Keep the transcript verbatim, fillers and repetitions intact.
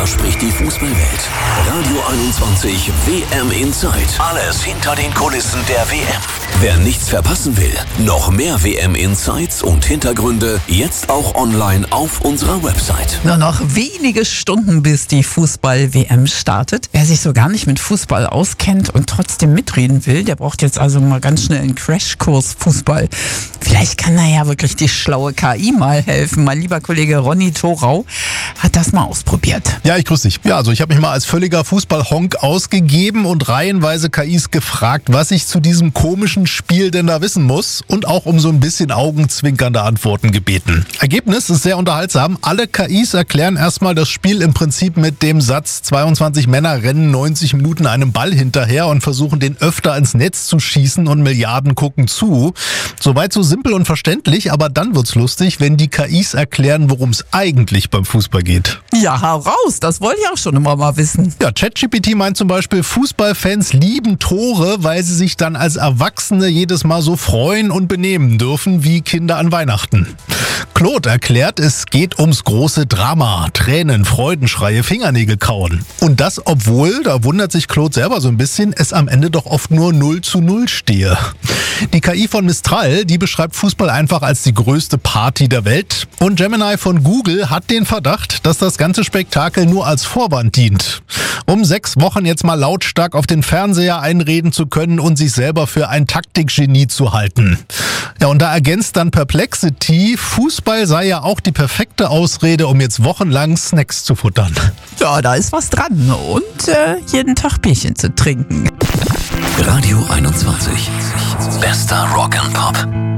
spricht die Fußballwelt. Radio einundzwanzig W M Inside. Alles hinter den Kulissen der W M. Wer nichts verpassen will, noch mehr W M Insights und Hintergründe jetzt auch online auf unserer Website. Nur noch wenige Stunden, bis die Fußball-W M startet. Wer sich so gar nicht mit Fußball auskennt und trotzdem mitreden will, der braucht jetzt also mal ganz schnell einen Crashkurs Fußball. Vielleicht kann da ja wirklich die schlaue K I mal helfen. Mein lieber Kollege Ronny Thorau hat das mal ausprobiert. Ja, ich grüße dich. Ja, also ich habe mich mal als völliger Fußball-Honk ausgegeben und reihenweise K Is gefragt, was ich zu diesem komischen Spiel denn da wissen muss, und auch um so ein bisschen augenzwinkernde Antworten gebeten. Ergebnis ist sehr unterhaltsam. Alle K Is erklären erstmal das Spiel im Prinzip mit dem Satz, zweiundzwanzig Männer rennen neunzig Minuten einem Ball hinterher und versuchen den öfter ins Netz zu schießen und Milliarden gucken zu. Soweit so simpel und verständlich, aber dann wird's lustig, wenn die K Is erklären, worum es eigentlich beim Fußball geht. Ja, hau raus, das wollte ich auch schon immer mal wissen. Ja, ChatGPT meint zum Beispiel, Fußballfans lieben Tore, weil sie sich dann als Erwachsene jedes Mal so freuen und benehmen dürfen wie Kinder an Weihnachten. Claude erklärt, es geht ums große Drama. Tränen, Freudenschreie, Fingernägel kauen. Und das, obwohl, da wundert sich Claude selber so ein bisschen, es am Ende doch oft nur null zu null stehe. Die K I von Mistral, die beschreibt Fußball einfach als die größte Party der Welt. Und Gemini von Google hat den Verdacht, dass das ganze Spektakel nur als Vorwand dient. Um sechs Wochen jetzt mal lautstark auf den Fernseher einreden zu können und sich selber für ein Taktikgenie zu halten. Ja, und da ergänzt dann Perplexity, Fußball sei ja auch die perfekte Ausrede, um jetzt wochenlang Snacks zu futtern. Ja, da ist was dran. Und äh, jeden Tag Bierchen zu trinken. Radio einundzwanzig. Bester Rock and Pop.